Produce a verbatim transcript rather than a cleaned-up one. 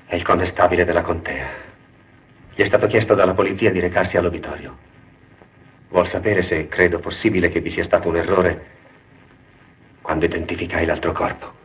È il connestabile della contea. Gli è stato chiesto dalla polizia di recarsi all'obitorio. Vuol sapere se credo possibile che vi sia stato un errore quando identificai l'altro corpo.